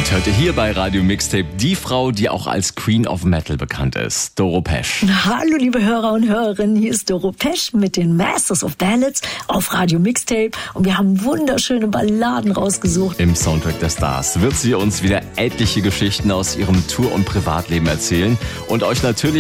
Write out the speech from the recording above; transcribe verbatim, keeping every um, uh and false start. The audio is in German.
Und heute hier bei Radio Mixtape die Frau, die auch als Queen of Metal bekannt ist, Doro Pesch. Hallo liebe Hörer und Hörerinnen, hier ist Doro Pesch mit den Masters of Ballads auf Radio Mixtape und wir haben wunderschöne Balladen rausgesucht. Im Soundtrack der Stars wird sie uns wieder etliche Geschichten aus ihrem Tour- und Privatleben erzählen und euch natürlich